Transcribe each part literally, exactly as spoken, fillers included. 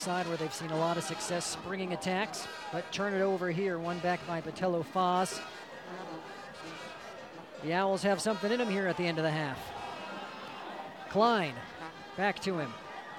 side where they've seen a lot of success springing attacks, but turn it over here, one back by Botello Foz. The Owls have something in them here at the end of the half. Klein, back to him.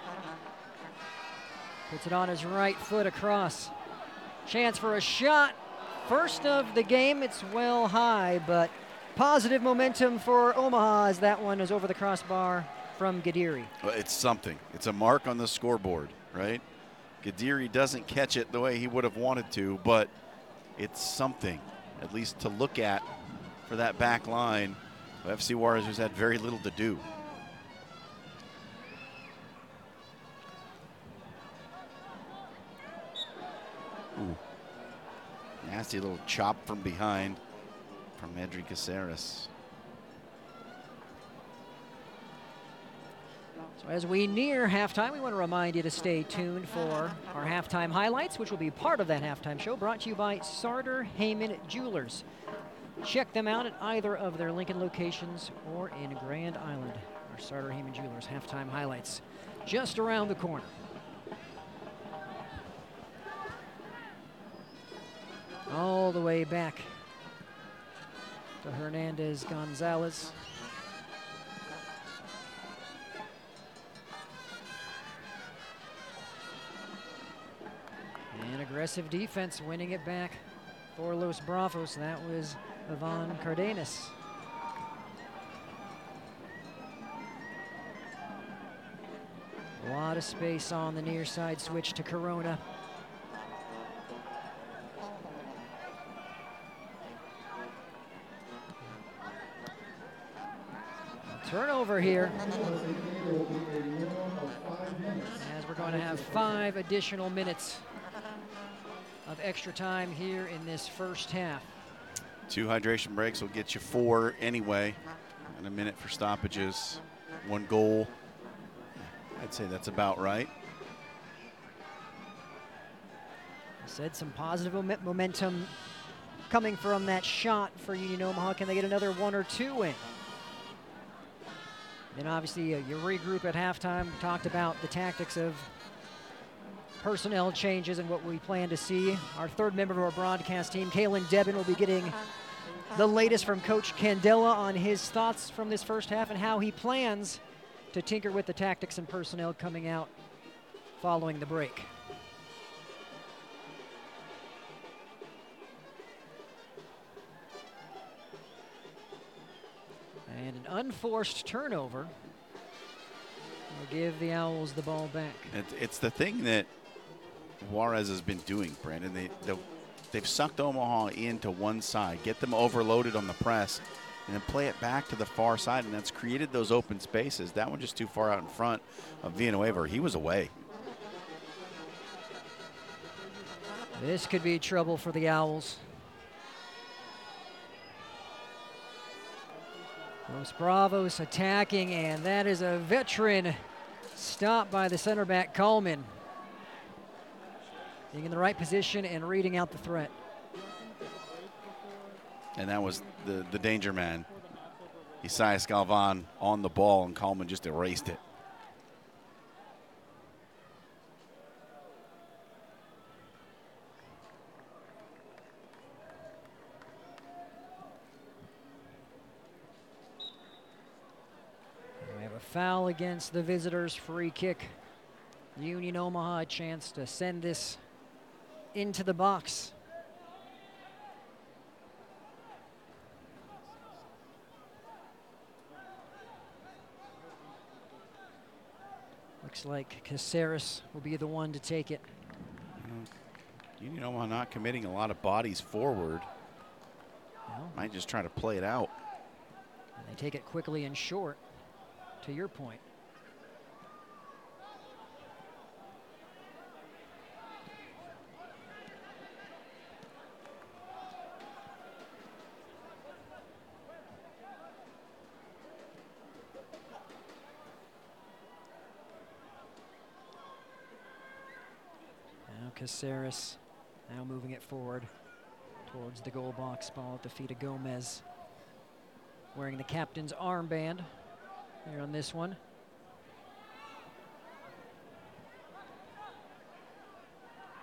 Puts it on his right foot across. Chance for a shot. First of the game, it's well high, but positive momentum for Omaha as that one is over the crossbar from Gadiri. Well, it's something. It's a mark on the scoreboard, right? Gadiri doesn't catch it the way he would have wanted to, but it's something, at least to look at for that back line. F C Juarez has had very little to do. Ooh. Nasty little chop from behind from Edry Caceres. So as we near halftime, we want to remind you to stay tuned for our halftime highlights, which will be part of that halftime show, brought to you by Sartor Hamann Jewelers. Check them out at either of their Lincoln locations or in Grand Island. Our Sartor Hamann Jewelers halftime highlights just around the corner. All the way back to Hernandez Gonzalez. And aggressive defense winning it back for Los Bravos. That was Ivan Cardenas. A lot of space on the near side switch to Corona. Turnover here, as we're going to have five additional minutes of extra time here in this first half. Two hydration breaks will get you four anyway, and a minute for stoppages. One goal. I'd say that's about right. I said some positive momentum coming from that shot for Union Omaha. Can they get another one or two in? Then obviously uh, you regroup at halftime. We talked about the tactics of personnel changes and what we plan to see. Our third member of our broadcast team, Kalen Debin, will be getting the latest from Coach Candela on his thoughts from this first half and how he plans to tinker with the tactics and personnel coming out following the break. And an unforced turnover will give the Owls the ball back. It's, it's the thing that Juarez has been doing, Brandon. They, they, they've sucked Omaha into one side, get them overloaded on the press, and then play it back to the far side, and that's created those open spaces. That one just too far out in front of Villanueva. He was away. This could be trouble for the Owls. Los Bravos attacking, and that is a veteran stop by the center back, Coleman. Being in the right position and reading out the threat. And that was the, the danger man. Isaias Galvan on the ball, and Coleman just erased it. Foul against the visitors, free kick. Union Omaha a chance to send this into the box. Looks like Caceres will be the one to take it. Union Omaha not committing a lot of bodies forward. Well, might just try to play it out. And they take it quickly and short. To your point. Now Caceres, now moving it forward towards the goal box, ball at the feet of Gomez. Wearing the captain's armband here on this one.